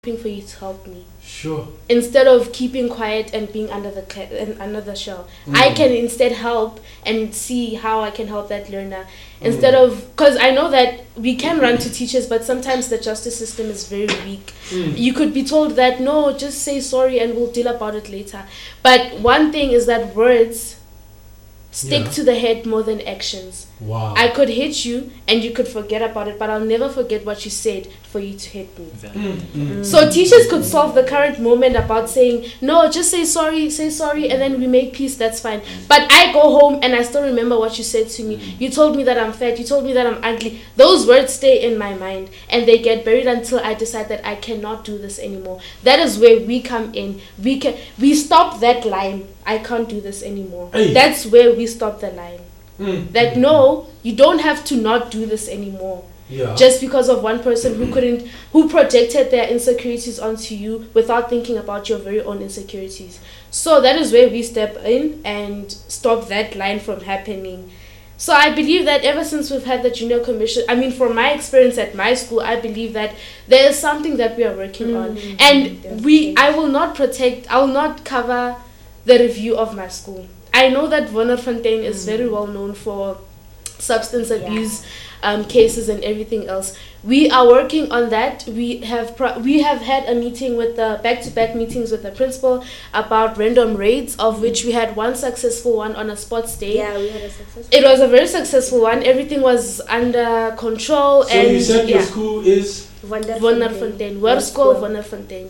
for you to help me. Sure. Instead of keeping quiet and being under the shell, I can instead help and see how I can help that learner. Instead of, because I know that we can run to teachers, but sometimes the justice system is very weak. You could be told that, no, just say sorry and we'll deal about it later. But one thing is that words stick to the head more than actions. Wow. I could hit you and you could forget about it, but I'll never forget what you said for you to hit me. Exactly. So teachers could solve the current moment about saying, no, just say sorry, and then we make peace, that's fine. But I go home and I still remember what you said to me. You told me that I'm fat, you told me that I'm ugly. Those words stay in my mind and they get buried until I decide that I cannot do this anymore. That is where we come in. We stop that line. I can't do this anymore. Hey. That's where we stop the line. That no, you don't have to not do this anymore. Yeah. Just because of one person who projected their insecurities onto you without thinking about your very own insecurities. So that is where we step in and stop that line from happening. So I believe that ever since we've had the junior commission, I mean, from my experience at my school, I believe that there is something that we are working on. And I will not cover the review of my school. I know that Wonderfontein is very well known for substance abuse cases and everything else. We are working on that. We have had a meeting with the back-to-back meetings with the principal about random raids, of which we had one successful one on a sports day. Yeah, we had a successful. It was a very successful one. Everything was under control. So you said your school is? Wonderfontein. Worskol Wonderfontein.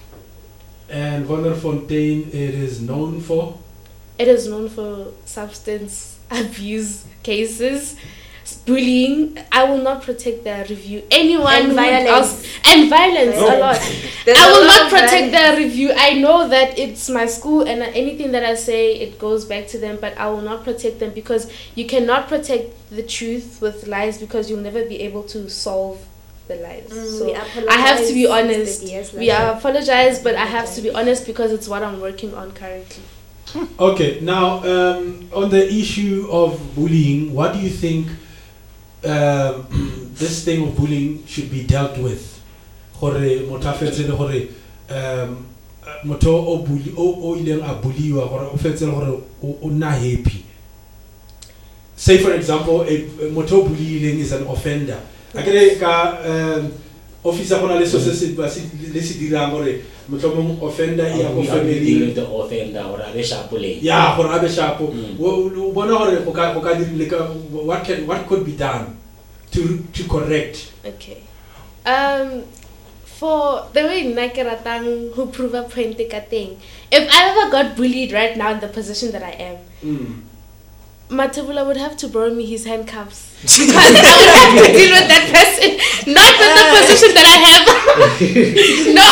And Wonderfontein, it is known for? It is known for substance abuse cases, bullying. I will not protect their review. Anyone And violence. And violence a lot. I will not protect their review. I know that it's my school and anything that I say, it goes back to them, but I will not protect them because you cannot protect the truth with lies because you'll never be able to solve the lies. So I have to be honest. We apologize, but I have to be honest because it's what I'm working on currently. Okay, now on the issue of bullying, what do you think this thing of bullying should be dealt with? Hore motafetse le hore motho o bully o ileng a bulliwa hore o fetse hore o na happy. Say for example, a motho bullying is an offender. Akere ka officer gona le so se dirang hore motlomong offender ya go family the offender or a sharp play. Yeah, gore abe sharp. Bona hore go ka dire ka what could be done to correct? Okay. For the way Nakeratang who prove a point ka teng. If I ever got bullied right now in the position that I am, Matebula would have to borrow me his handcuffs because I would have to deal with that person, not with the position that I have. No,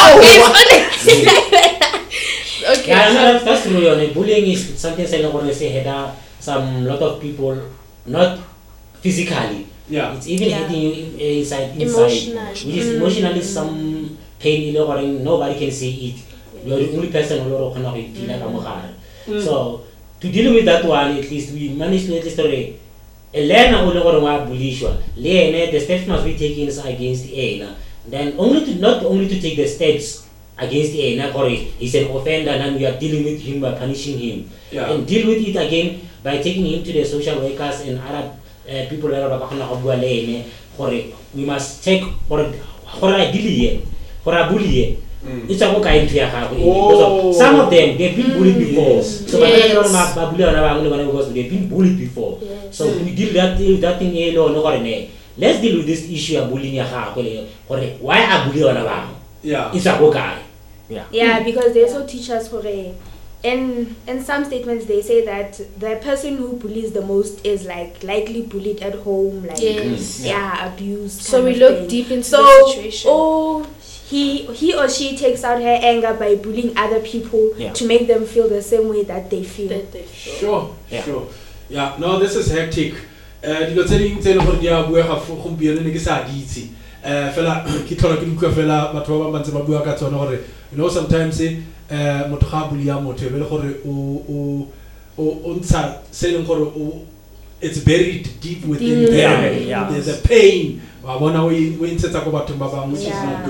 okay. Yeah, that's true. Bullying is something I say had some lot of people, not physically. Yeah. It's even hitting you inside. Emotional. Which is emotionally some pain. Nobody can see it. You're the only person who can feel it. So to deal with that one, at least we managed to at least a learner who the steps must be taken against the then not only to take the steps against the he's an offender and we are dealing with him by punishing him. Yeah. And deal with it again by taking him to the social workers and other people we must take for a bully. It's a kind because some of them they've been bullied before. So they've been bullied before. So we deal that thing alone. Let's deal with this issue of bullying. Why are bullying? Yeah. It's a guy. Yeah, because they also teach us in some statements they say that the person who bullies the most is likely bullied at home, abused. So we look deep into the situation. He or she takes out her anger by bullying other people to make them feel the same way that they feel. Sure. Yeah, no, this is hectic. Dilo tse ding tse le gore dia bua ga gompieno ne ke sa ditse. Fela ke thola ke dikwa fela batho ba bantse ba bua ka tsone gore sometimes motho ga bulia motho be le gore o ntsha se leng gore it's buried deep within them. There's a pain. Which is not good.